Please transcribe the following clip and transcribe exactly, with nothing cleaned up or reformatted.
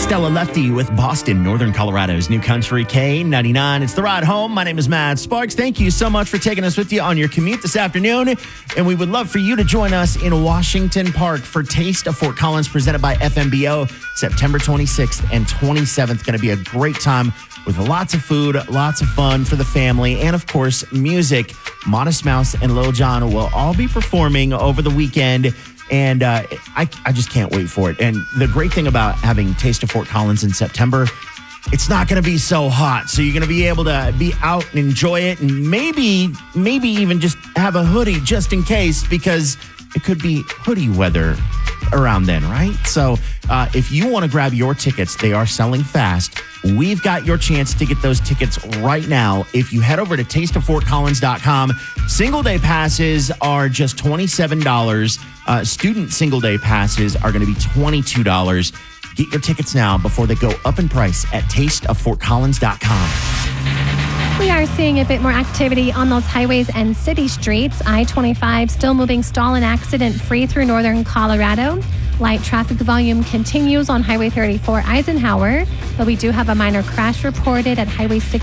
Stella Lefty with Boston, Northern Colorado's New Country K ninety-nine. It's the ride home. My name is Matt Sparks. Thank you so much for taking us with you on your commute this afternoon. And we would love for you to join us in Washington Park for Taste of Fort Collins presented by F M B O, September twenty-sixth and twenty-seventh. Going to be a great time with lots of food, lots of fun for the family, and of course, music. Modest Mouse and Lil Jon will all be performing over the weekend. And uh, I, I just can't wait for it. And the great thing about having Taste of Fort Collins in September, it's not going to be so hot. So you're going to be able to be out and enjoy it, and maybe, maybe even just have a hoodie just in case, because it could be hoodie weather around then, right? So uh, if you want to grab your tickets, they are selling fast. We've got your chance to get those tickets right now. If you head over to taste of fort collins dot com, single day passes are just twenty-seven dollars. Uh, student single day passes are going to be twenty-two dollars. Get your tickets now before they go up in price at taste of fort collins dot com. We are seeing a bit more activity on those highways and city streets. I twenty-five still moving stall and accident free through northern Colorado. Light traffic volume continues on Highway thirty-four Eisenhower, but we do have a minor crash reported at Highway six.